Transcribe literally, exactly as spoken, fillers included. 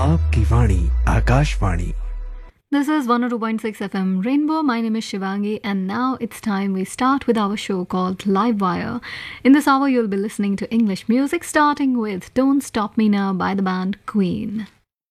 आपकी वाणी Akashvani. This is one oh two point six F M Rainbow. My name is Shivangi, and now it's time we start with our show called Live Wire. In this hour, you'll be listening to English music, starting with Don't Stop Me Now by the band Queen.